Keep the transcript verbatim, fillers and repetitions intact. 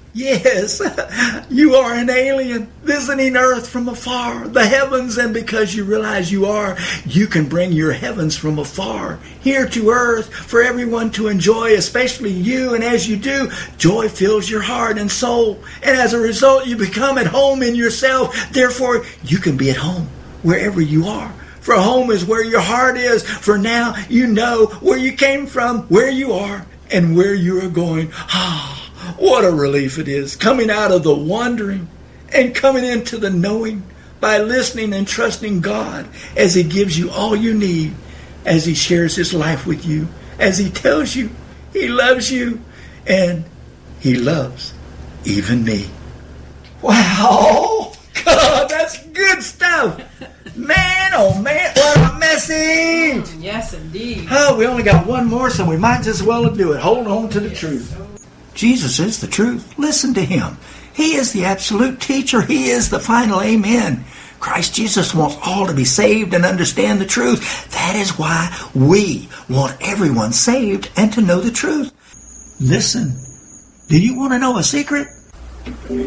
Yes, you are an alien visiting earth from afar, the heavens, and because you realize you are, you can bring your heavens from afar here to earth for everyone to enjoy, especially you. And as you do, joy fills your heart and soul. And as a result, you become at home in yourself. Therefore, you can be at home wherever you are. For home is where your heart is. For now, you know where you came from, where you are, and where you are going. Ah. What a relief it is, coming out of the wandering and coming into the knowing by listening and trusting God as He gives you all you need, as He shares His life with you, as He tells you He loves you, and He loves even me. Wow! God, that's good stuff! Man, oh man, what a message! Yes, indeed. Oh, we only got one more, so we might just well do it. Hold on to the yes. truth. Jesus is the truth. Listen to Him. He is the absolute teacher. He is the final amen. Christ Jesus wants all to be saved and understand the truth. That is why we want everyone saved and to know the truth. Listen, do you want to know a secret?